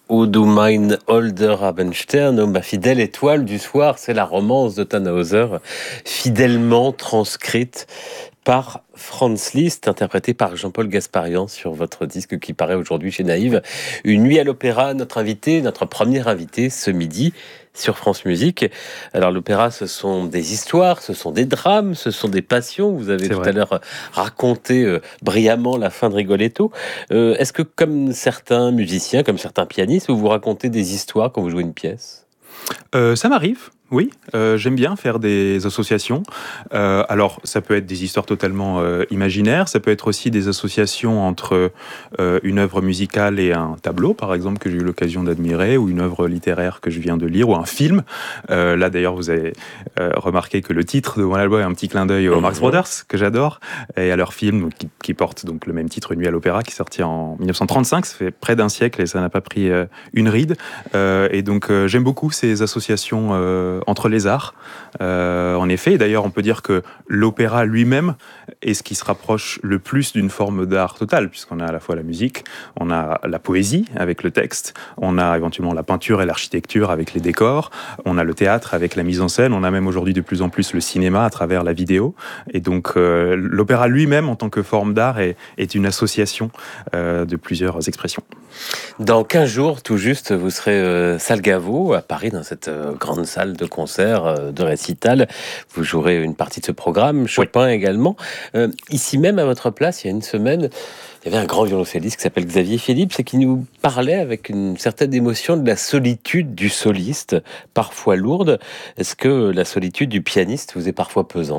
O du mein holder Abendstern, ma fidèle étoile du soir, c'est la romance de Tannhäuser, fidèlement transcrite par Franz Liszt, interprétée par Jean-Paul Gasparian sur votre disque qui paraît aujourd'hui chez Naïve. Une nuit à l'opéra, notre premier invité ce midi sur France Musique. Alors l'opéra, ce sont des histoires, ce sont des drames, ce sont des passions. Vous avez tout à l'heure raconté brillamment la fin de Rigoletto. Est-ce que comme certains musiciens, comme certains pianistes, vous racontez des histoires quand vous jouez une pièce ? Ça m'arrive. Oui, j'aime bien faire des associations. Alors, ça peut être des histoires totalement imaginaires, ça peut être aussi des associations entre une œuvre musicale et un tableau, par exemple, que j'ai eu l'occasion d'admirer, ou une œuvre littéraire que je viens de lire, ou un film. Là, d'ailleurs, vous avez remarqué que le titre de mon album est un petit clin d'œil aux Marx Brothers, que j'adore, et à leur film qui porte donc le même titre, Une nuit à l'opéra, qui est sorti en 1935. Ça fait près d'un siècle et ça n'a pas pris une ride. Et donc, j'aime beaucoup ces associations entre les arts, en effet. Et d'ailleurs, on peut dire que l'opéra lui-même est ce qui se rapproche le plus d'une forme d'art total, puisqu'on a à la fois la musique, on a la poésie avec le texte, on a éventuellement la peinture et l'architecture avec les décors, on a le théâtre avec la mise en scène, on a même aujourd'hui de plus en plus le cinéma à travers la vidéo. Et donc, l'opéra lui-même, en tant que forme d'art, est une association de plusieurs expressions. Dans 15 jours, tout juste, vous serez salle Gaveau, à Paris, dans cette grande salle de concert, de récital. Vous jouerez une partie de ce programme, Chopin également. Ici même, à votre place, il y a une semaine, il y avait un grand violoncelliste qui s'appelle Xavier Philippe, et qui nous parlait avec une certaine émotion de la solitude du soliste, parfois lourde. Est-ce que la solitude du pianiste vous est parfois pesante ?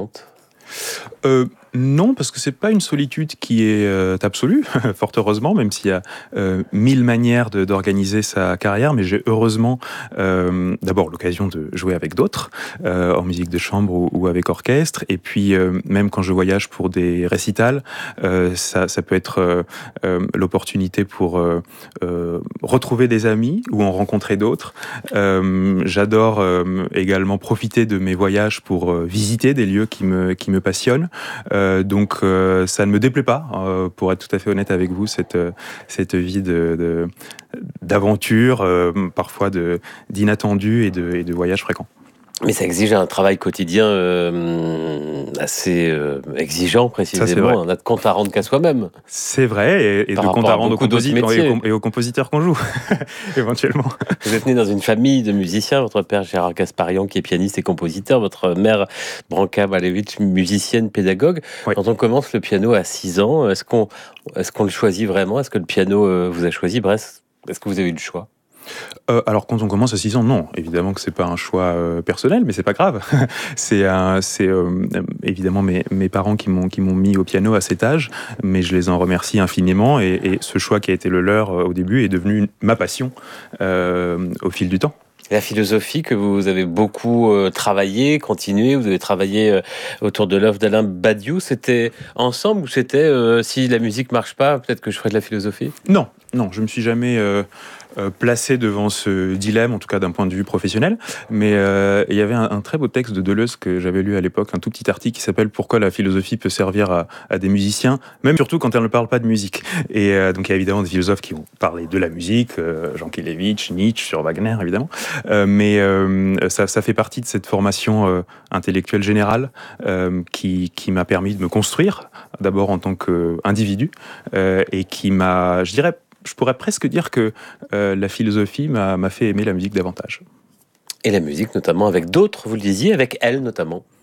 Non, parce que c'est pas une solitude qui est absolue, fort heureusement, même s'il y a 1000 manières d'organiser sa carrière, mais j'ai heureusement d'abord l'occasion de jouer avec d'autres, en musique de chambre ou avec orchestre, et puis même quand je voyage pour des récitals, ça peut être l'opportunité pour retrouver des amis ou en rencontrer d'autres. J'adore également profiter de mes voyages pour visiter des lieux qui me passionnent. Donc ça ne me déplaît pas, pour être tout à fait honnête avec vous, cette vie d'aventure, parfois d'inattendu et de voyages fréquents. Mais ça exige un travail quotidien assez exigeant, précisément. On a de compte à rendre qu'à soi-même. C'est vrai, et de compte à rendre aux compositeurs qu'on joue, éventuellement. Vous êtes né dans une famille de musiciens. Votre père, Gérard Gasparian, qui est pianiste et compositeur. Votre mère, Branka Malevich, musicienne, pédagogue. Oui. Quand on commence le piano à 6 ans, est-ce qu'on le choisit vraiment ? Est-ce que le piano vous a choisi ? Bref, est-ce que vous avez eu le choix ? Alors quand on commence à 6 ans, non, évidemment que c'est pas un choix personnel, mais c'est pas grave. c'est évidemment mes parents qui m'ont mis au piano à cet âge, mais je les en remercie infiniment, et ce choix qui a été le leur au début est devenu ma passion au fil du temps. La philosophie que vous avez beaucoup travaillé, continué, vous avez travaillé autour de l'œuvre d'Alain Badiou, c'était ensemble ou c'était si la musique marche pas, peut-être que je ferai de la philosophie ? Non, je me suis jamais placé devant ce dilemme, en tout cas d'un point de vue professionnel, mais il y avait un très beau texte de Deleuze que j'avais lu à l'époque, un tout petit article qui s'appelle « Pourquoi la philosophie peut servir à des musiciens, même surtout quand elle ne parle pas de musique ». Et donc il y a évidemment des philosophes qui vont parler de la musique, Jean Kelevitch, Nietzsche, sur Wagner évidemment, mais ça fait partie de cette formation intellectuelle générale qui m'a permis de me construire, d'abord en tant qu'individu, et qui m'a, je pourrais presque dire que la philosophie m'a fait aimer la musique davantage. Et la musique notamment avec d'autres, vous le disiez, avec elle notamment.